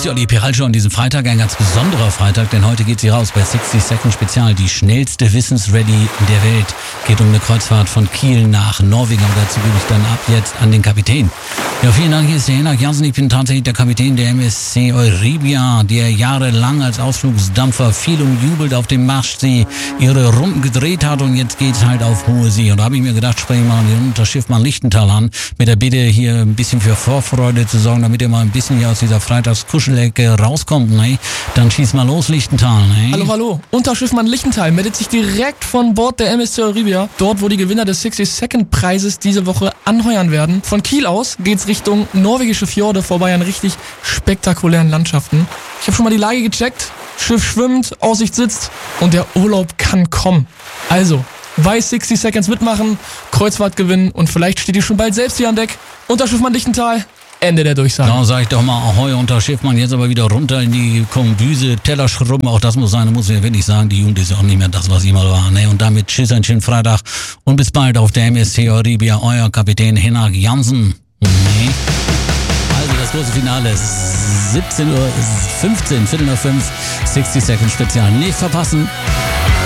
ja die Piralshow an diesem Freitag, ein ganz besonderer Freitag, denn heute geht sie raus bei 60 Second Spezial, die schnellste Wissensready der Welt. Geht um eine Kreuzfahrt von Kiel nach Norwegen, aber dazu gebe ich dann ab jetzt an den Kapitän. Ja, vielen Dank, hier ist der Hinak Jansen, ich bin tatsächlich der Kapitän der MSC Euribia, der jahrelang als Ausflugsdampfer viel umjubelt auf dem Marschsee ihre Runden gedreht hat und jetzt geht's halt auf hohe See. Und da habe ich mir gedacht, spreche ich mal das Schiffmann Lichtental an, mit der Bitte hier ein bisschen für Vorfreude zu sorgen, damit ihr mal ein bisschen hier aus dieser Freitagskuschelecke rauskommt, ne? Dann schieß mal los, Lichtental, ne? Hallo, hallo. Unterschiffmann Lichtental meldet sich direkt von Bord der MSC Euribia, dort wo die Gewinner des 60-Second-Preises diese Woche anheuern werden. Von Kiel aus geht's Richtung norwegische Fjorde vorbei an richtig spektakulären Landschaften. Ich habe schon mal die Lage gecheckt. Schiff schwimmt, Aussicht sitzt und der Urlaub kann kommen. Also, bei 60 Seconds mitmachen, Kreuzfahrt gewinnen und vielleicht steht ihr schon bald selbst hier an Deck. Unterschiffmann Lichtental, Ende der Durchsage. Da sag ich doch mal Ahoi, Unterschiffmann, jetzt aber wieder runter in die Kombüse, Teller schrubben, auch das muss sein, da muss ich ja wirklich sagen, die Jugend ist ja auch nicht mehr das, was sie mal war, ne? Und damit tschüss, einen schönen Freitag und bis bald auf der MSC Euribia, euer Kapitän Hinak Jansen. Nee. Also das große Finale ist 17:15 Uhr, 4:05, 60 Second Spezial. Nicht verpassen.